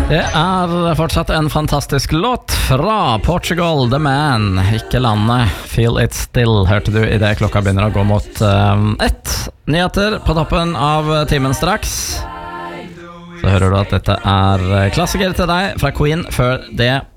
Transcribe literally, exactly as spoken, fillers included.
Det er fortsatt en fantastisk låt fra Portugal, The Man, ikke landet. Feel It Still hørte du i det klokka begynner å gå mot um, ett. Nyheter på toppen av timen straks. Så hører du at dette er klassiker til deg fra Queen før det.